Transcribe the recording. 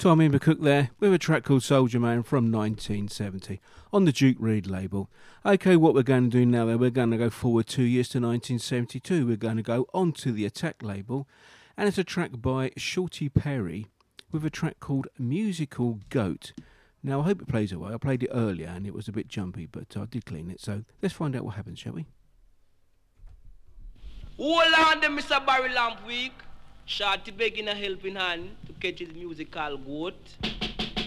Tommy McCook there with a track called Soldier Man from 1970 on the Duke Reid label. Okay, what we're going to do now then, we're going to go forward 2 years to 1972. We're going to go onto the Attack label, and it's a track by Shorty Perry with a track called Musical Goat. Now I hope it plays away. I played it earlier and it was a bit jumpy, but I did clean it, so let's find out what happens, shall we? Hold on them, Mr. Barry Lamp Week. Shorty begging a helping hand to catch his musical goat.